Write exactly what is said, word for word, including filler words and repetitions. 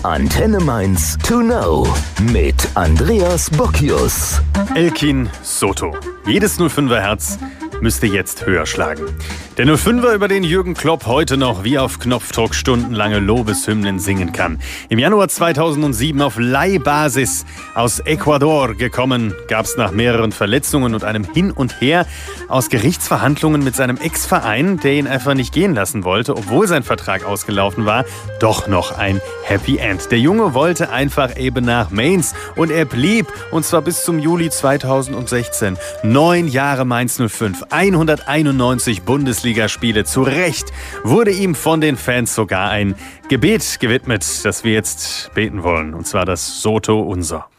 Antenne Mainz to know mit Andreas Bockius. Elkin Soto. Jedes null fünfer Herz müsste jetzt höher schlagen. Der null fünfer, über den Jürgen Klopp heute noch wie auf Knopfdruck stundenlange Lobeshymnen singen kann. Im Januar zweitausendsieben auf Leihbasis aus Ecuador gekommen, gab es nach mehreren Verletzungen und einem Hin und Her aus Gerichtsverhandlungen mit seinem Ex-Verein, der ihn einfach nicht gehen lassen wollte, obwohl sein Vertrag ausgelaufen war, doch noch ein Happy End. Der Junge wollte einfach eben nach Mainz und er blieb, und zwar bis zum Juli zweitausendsechzehn. Neun Jahre Mainz null fünf, hunderteinundneunzig Bundesligaspiele. Zu Recht wurde ihm von den Fans sogar ein Gebet gewidmet, das wir jetzt beten wollen, und zwar das Soto Unser.